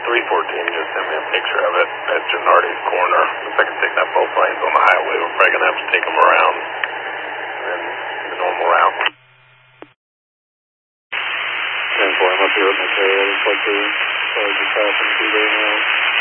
314 just sent me a picture of it at Gennardi's corner. Looks like it's taking up both lanes on the highway. We're probably going to have to take them around and then the normal route. 10-4, I'm up here with my trailer. Looks like they're just passing through there now.